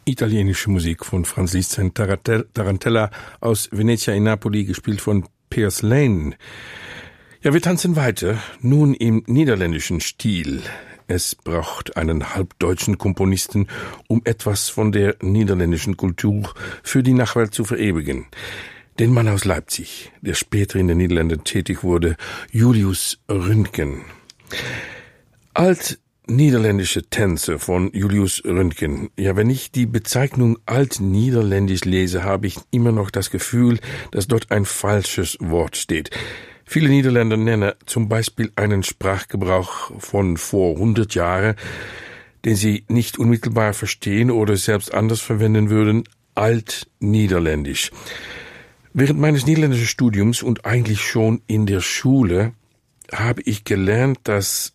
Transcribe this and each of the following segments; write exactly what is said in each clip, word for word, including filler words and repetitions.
Italienische Musik von Franz Liszt Tarantella aus Venezia in Napoli, gespielt von Piers Lane. Ja, wir tanzen weiter, nun im niederländischen Stil. Es braucht einen halbdeutschen Komponisten, um etwas von der niederländischen Kultur für die Nachwelt zu verewigen. Den Mann aus Leipzig, der später in den Niederlanden tätig wurde, Julius Röntgen. Alt Niederländische Tänze von Julius Röntgen. Ja, wenn ich die Bezeichnung altniederländisch lese, habe ich immer noch das Gefühl, dass dort ein falsches Wort steht. Viele Niederländer nennen zum Beispiel einen Sprachgebrauch von vor hundert Jahren, den sie nicht unmittelbar verstehen oder selbst anders verwenden würden, altniederländisch. Während meines niederländischen Studiums und eigentlich schon in der Schule habe ich gelernt, dass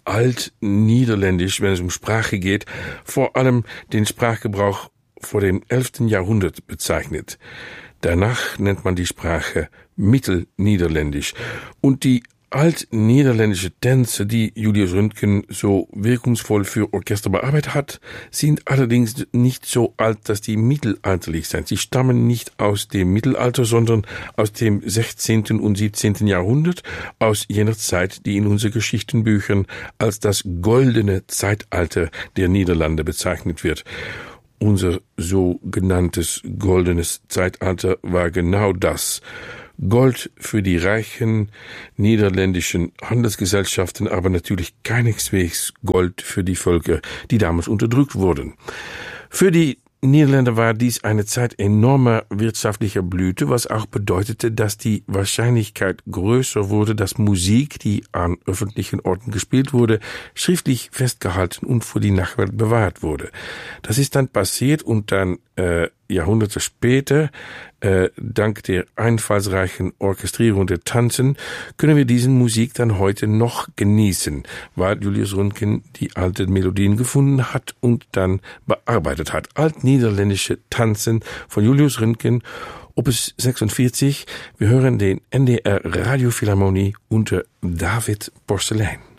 Altniederländisch, wenn es um Sprache geht, vor allem den Sprachgebrauch vor dem elften Jahrhundert bezeichnet. Danach nennt man die Sprache Mittelniederländisch. Und die altniederländische Tänze, die Julius Röntgen so wirkungsvoll für Orchester bearbeitet hat, sind allerdings nicht so alt, dass die mittelalterlich sind. Sie stammen nicht aus dem Mittelalter, sondern aus dem sechzehnten und siebzehnten Jahrhundert, aus jener Zeit, die in unseren Geschichtenbüchern als das goldene Zeitalter der Niederlande bezeichnet wird. Unser sogenanntes goldenes Zeitalter war genau das. Gold für die reichen niederländischen Handelsgesellschaften, aber natürlich keineswegs Gold für die Völker, die damals unterdrückt wurden. Für die Niederländer war dies eine Zeit enormer wirtschaftlicher Blüte, was auch bedeutete, dass die Wahrscheinlichkeit größer wurde, dass Musik, die an öffentlichen Orten gespielt wurde, schriftlich festgehalten und für die Nachwelt bewahrt wurde. Das ist dann passiert und dann äh, Jahrhunderte später, äh, dank der einfallsreichen Orchestrierung der Tanzen, können wir diese Musik dann heute noch genießen, weil Julius Röntgen die alten Melodien gefunden hat und dann bearbeitet hat. Altniederländische Tanzen von Julius Röntgen, Opus sechsundvierzig. Wir hören den N D R Radiophilharmonie unter David Porcelein.